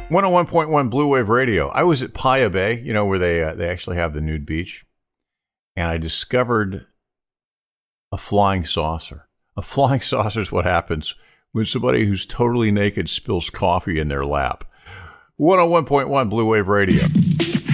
101.1 Blue Wave Radio. I was at Paya Bay, where they actually have the nude beach, and I discovered a flying saucer. A flying saucer is what happens when somebody who's totally naked spills coffee in their lap. 101.1 Blue Wave Radio.